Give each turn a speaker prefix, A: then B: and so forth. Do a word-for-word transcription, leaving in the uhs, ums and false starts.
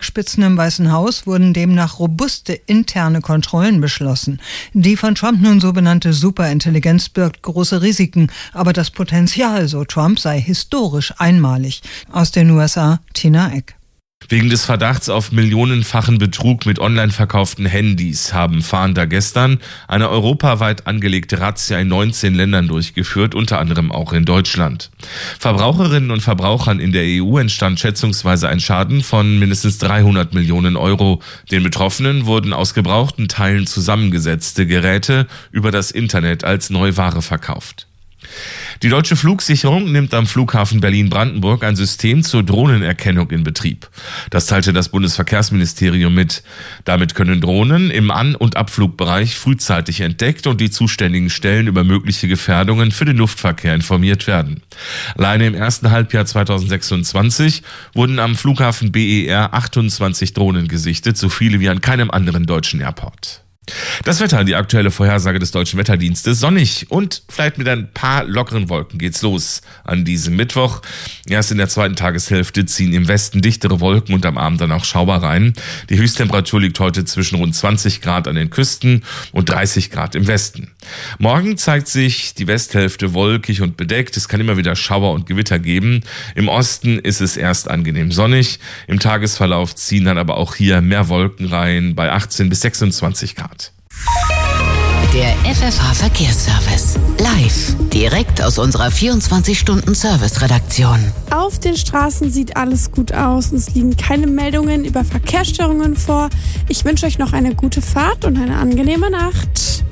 A: Führungsspitzen im Weißen Haus wurden demnach robuste interne Kontrollen beschlossen. Die von Trump nun so benannte Superintelligenz birgt große Risiken, aber das Potenzial, so Trump, sei historisch einmalig. Aus den U S A, Tina Eck.
B: Wegen des Verdachts auf millionenfachen Betrug mit online verkauften Handys haben Fahnder gestern eine europaweit angelegte Razzia in neunzehn Ländern durchgeführt, unter anderem auch in Deutschland. Verbraucherinnen und Verbrauchern in der E U entstand schätzungsweise ein Schaden von mindestens dreihundert Millionen Euro. Den Betroffenen wurden aus gebrauchten Teilen zusammengesetzte Geräte über das Internet als Neuware verkauft. Die Deutsche Flugsicherung nimmt am Flughafen Berlin-Brandenburg ein System zur Drohnenerkennung in Betrieb. Das teilte das Bundesverkehrsministerium mit. Damit können Drohnen im An- und Abflugbereich frühzeitig entdeckt und die zuständigen Stellen über mögliche Gefährdungen für den Luftverkehr informiert werden. Alleine im ersten Halbjahr zweitausendsechsundzwanzig wurden am Flughafen B E R achtundzwanzig Drohnen gesichtet, so viele wie an keinem anderen deutschen Airport. Das Wetter, die aktuelle Vorhersage des Deutschen Wetterdienstes: sonnig und vielleicht mit ein paar lockeren Wolken geht's los an diesem Mittwoch. Erst in der zweiten Tageshälfte ziehen im Westen dichtere Wolken und am Abend dann auch Schauer rein. Die Höchsttemperatur liegt heute zwischen rund zwanzig Grad an den Küsten und dreißig Grad im Westen. Morgen zeigt sich die Westhälfte wolkig und bedeckt. Es kann immer wieder Schauer und Gewitter geben. Im Osten ist es erst angenehm sonnig. Im Tagesverlauf ziehen dann aber auch hier mehr Wolken rein bei achtzehn bis sechsundzwanzig Grad.
C: Der F F H-Verkehrsservice. Live. Direkt aus unserer vierundzwanzig-Stunden-Service-Redaktion.
D: Auf den Straßen sieht alles gut aus und es liegen keine Meldungen über Verkehrsstörungen vor. Ich wünsche euch noch eine gute Fahrt und eine angenehme Nacht.